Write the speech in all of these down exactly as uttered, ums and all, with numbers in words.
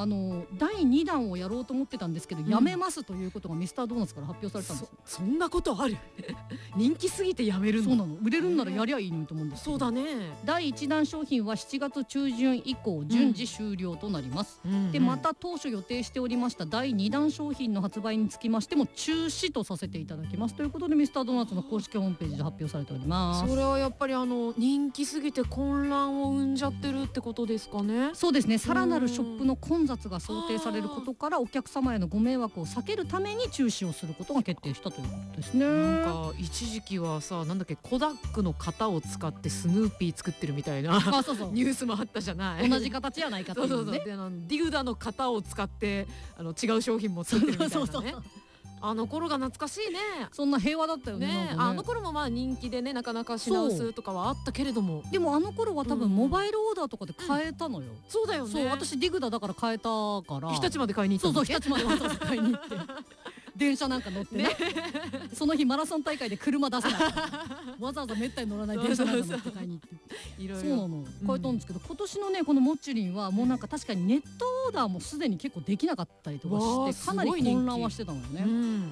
あのだいにだんをやろうと思ってたんですけど、うん、やめますということがミスタードーナツから発表されたんですよ。 そ, そんなことある人気すぎてやめるの。 そうなの、売れるんならやりゃいいのにと思うんですけど、 そうだね。 だいいちだん商品はしちがつちゅうじゅん以降順次終了となります、うん、でまた当初予定しておりましただいにだん商品の発売につきましても中止とさせていただきますということで、ミスタードーナツの公式ホームページで発表されております。 それはやっぱりあの人気すぎて混乱を生んじゃってるってことですかね。 そうですね、さらなるショップの混雑が想定されることからお客様へのご迷惑を避けるために中止をすることが決定したということですね。 なんか一時期はさ、なんだっけ、コダックの型を使ってスヌーピー作ってるみたいなあそうそうニュースもあったじゃない。 同じ形やないかっていうね。 そうそうそう。であのディグダの型を使ってあの違う商品も作ってるみたいなね。そうそうそう、あの頃が懐かしいね。 そんな平和だったよ ね, ね, ね。 あの頃もまあ人気でね、なかなか品薄とかはあったけれども、 でもあの頃は多分モバイルオーダーとかで買えたのよ、うん、 そうだよね。 そう、私ディグダだから買えたから日立まで買いに行ったんだっけ。 そうそう、日立までわざわざ買いに行って電車なんか乗って ね, ねその日マラソン大会で車出せないわざわざめったに乗らない電車なんか乗って買いに行っていろいろそうなの買えたんですけど、うん、今年のねこのモッチリンはもうなんか確かにネットオーダーもすでに結構できなかったりとかしてかなり混乱はしてたのよね、うん、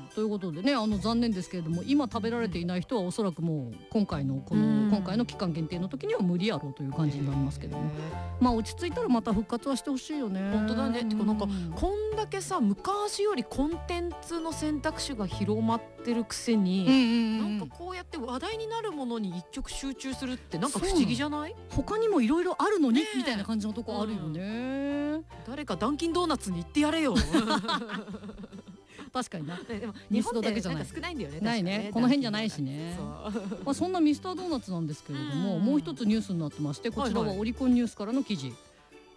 ということでね、あの残念ですけれども今食べられていない人はおそらくもう今回のこの、うん、今回の期間限定の時には無理やろうという感じになりますけども、まあ落ち着いたらまた復活はしてほしいよね。 本当だね。ってかなんかこんだけさ昔よりコンテンツの選択肢が広まってるくせに、うんうんうん、なんかこうやって話題になるものに一曲集中するってなんか不思議じゃない？ 他にもいろいろあるのに、ね、みたいな感じのとこあるよね、うん、 誰かダンキンドーナツに行ってやれよ確かにな。 でも日本ってなんか少ないんだよね。 ないね、この辺じゃないしね。そ, まあそんなミスタードーナツなんですけれども、うん、もう一つニュースになってまして、こちらはオリコンニュースからの記事、はいはい、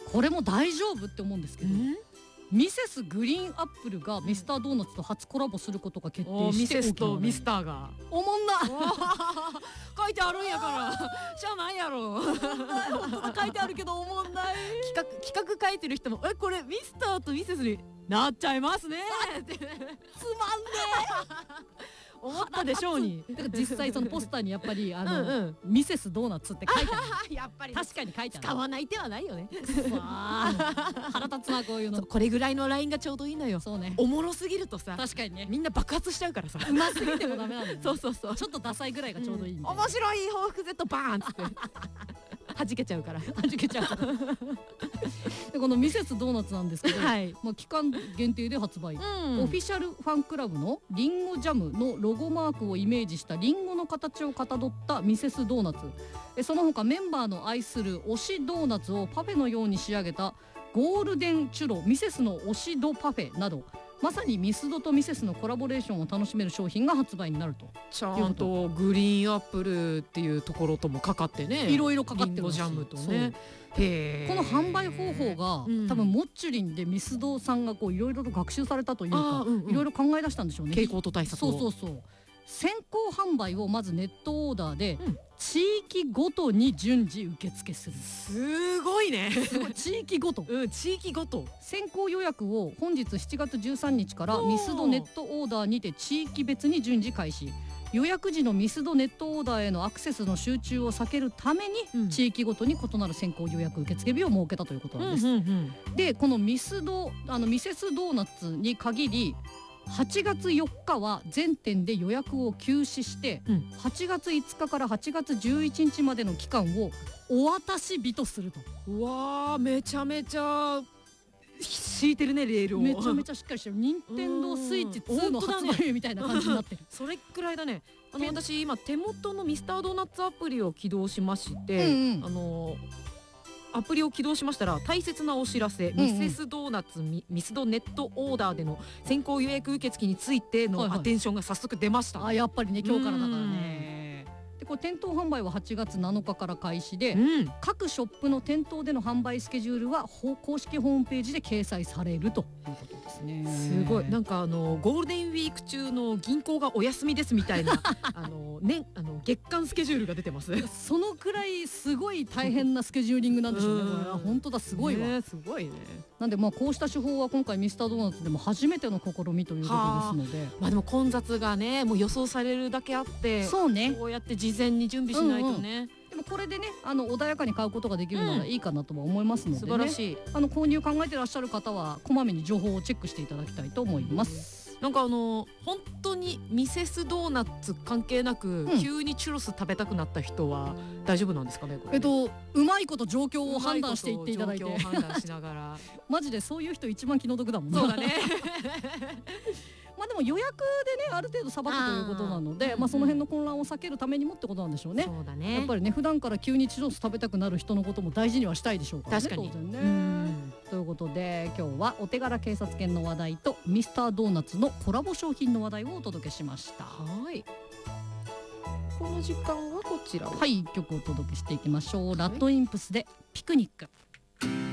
これも大丈夫って思うんですけど、ミセスグリーンアップルがミスタードーナツと初コラボすることが決定して、 ミセスとミスターがおもんな書いてあるんやからしゃあないやろ本当だ書いてあるけどおもんない企画企画書いてる人もえこれミスターとミセスになっちゃいますねってつまんね思ったでしょうに。 だから実際そのポスターにやっぱりあの、うんうん、ミセスドーナツって書いてあるやっぱり確かに書いてある。 使わない手はないよね腹立つなこういうの。 これぐらいのラインがちょうどいいのよ。 そうね、 おもろすぎるとさ確かにねみんな爆発しちゃうからさうますぎてもダメなんだよねそうそうそう、 ちょっとダサいぐらいがちょうどいいみたいな、 うん、面白い報復 Z バーンっつって弾けちゃうから弾けちゃうからでこのミセスドーナツなんですけど、はい、まあ、期間限定で発売、うん、オフィシャルファンクラブのリンゴジャムのロゴマークをイメージしたリンゴの形をかたどったミセスドーナツ、えその他メンバーの愛する推しドーナツをパフェのように仕上げたゴールデンチュロミセスの推しドパフェなど、まさにミスドとミセスのコラボレーションを楽しめる商品が発売になると。 ちゃんとグリーンアップルっていうところともかかってね、 いろいろかかってるし、リンゴジャムとね。 へこの販売方法が、うん、多分モッチュリンでミスドさんがこういろいろと学習されたというか、いろいろ考え出したんでしょうね。 傾向と対策を。 そうそうそう。先行販売をまずネットオーダーで、うん、地域ごとに順次受付する。 すごいね地域ごと、 うん、地域ごと先行予約を本日しちがつじゅうさんにちからミスドネットオーダーにて地域別に順次開始。予約時のミスドネットオーダーへのアクセスの集中を避けるために、うん、地域ごとに異なる先行予約受付日を設けたということなんです、うんうんうん、でこのミスドあのミセスドーナツに限りはちがつよっかは全店で予約を休止して、うん、はちがついつかからはちがつじゅういちにちまでの期間をお渡し日とすると。 うわーめちゃめちゃ敷いてるねレールを。 めちゃめちゃしっかりしてる。任天堂スイッチツーの発売みたいな感じになってる、ね、 それくらいだね。あの私今手元のミスタードーナツアプリを起動しまして、うんうん、あのアプリを起動しましたら大切なお知らせ、うんうん、ミセスドーナツ ミ, ミスドネットオーダーでの先行予約受付についてのアテンションが早速出ました、 はいはい、あやっぱりね今日からだからね。でこれ店頭販売ははちがつなのかから開始で、うん、各ショップの店頭での販売スケジュールは公式ホームページで掲載されるということですね。 すごいなんかあのゴールデンウィーク中の銀行がお休みですみたいなあの、ね、あの月間スケジュールが出てますそのくらいすごい大変なスケジューリングなんでしょうね。これは本当だすごいわ、 ね、すごいね。 なんでまあこうした手法は今回ミスタードーナツでも初めての試みということですので、 まあでも混雑がねもう予想されるだけあって、 そうねこうやって事前に準備しないとね、 うんうん、でもこれでねあの穏やかに買うことができるならいいかなとは思いますのでね、 素晴らしい。 あの購入考えてらっしゃる方はこまめに情報をチェックしていただきたいと思います。 なんかあの本当にミセスドーナツ関係なく、うん、急にチュロス食べたくなった人は大丈夫なんですかね、これね。 えっとうまいこと状況を判断していっていただいて、 状況を判断しながらマジでそういう人一番気の毒だもんね。 そうだねまあでも予約でねある程度さばくということなので、あまあその辺の混乱を避けるためにもってことなんでしょうね。 そうだね。 やっぱりね普段から急にチュロス食べたくなる人のことも大事にはしたいでしょうからね。 確かに当然ね。ということで今日はお手柄警察犬の話題とミスタードーナツのコラボ商品の話題をお届けしました。 はい。この時間はこちらをはい、一曲お届けしていきましょう。ラッドインプスでピクニック。